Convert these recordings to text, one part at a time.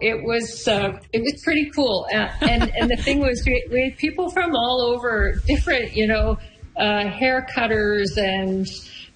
it was pretty cool. And the thing was, we had people from all over, different, hair cutters and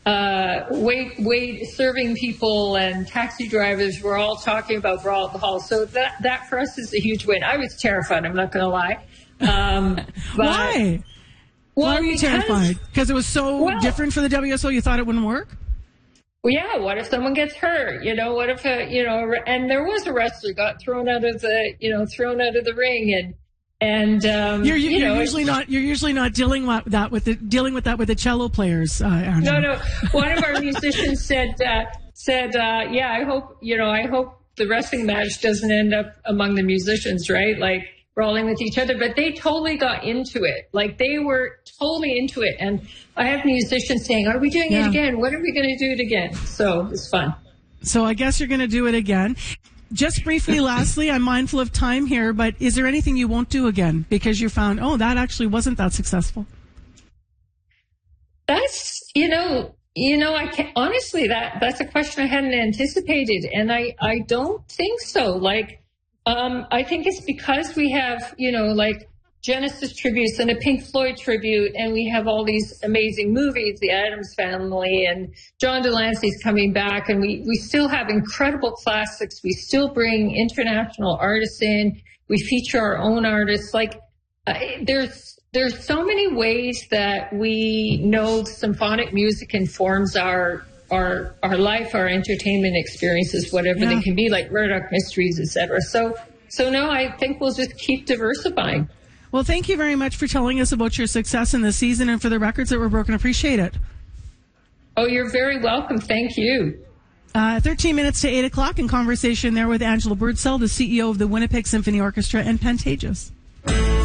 wait serving people and taxi drivers were all talking about Brawl at the Hall. So that for us is a huge win. I was terrified, I'm not going to lie. Why? Why were you terrified? Because it was so different for the WSO, you thought it wouldn't work? Well, yeah, what if someone gets hurt? What if and there was a wrestler got thrown out of the ring, and you're usually not dealing with that with the cello players. Angela. No. One of our musicians said, I hope the wrestling match doesn't end up among the musicians, right? Like brawling with each other, but they totally got into it. Like they were totally into it. And I have musicians saying, are we doing it again? When are we going to do it again? So it's fun. So I guess you're going to do it again. Just briefly, lastly, I'm mindful of time here, but is there anything you won't do again because you found, that actually wasn't that successful? That's, I can't, honestly, that's a question I hadn't anticipated. And I don't think so. Like, I think it's because we have, Genesis tributes and a Pink Floyd tribute, and we have all these amazing movies, The Addams Family, and John Delancey's coming back, and we still have incredible classics. We still bring international artists in. We feature our own artists. Like, there's so many ways that we know symphonic music informs our life, our entertainment experiences, whatever they can be, like Murdoch Mysteries, etc. So no, I think we'll just keep diversifying. Well, thank you very much for telling us about your success in the season and for the records that were broken. Appreciate it. Oh, you're very welcome. Thank you. 13 minutes to 8 o'clock in conversation there with Angela Birdsell, the CEO of the Winnipeg Symphony Orchestra and Pantages.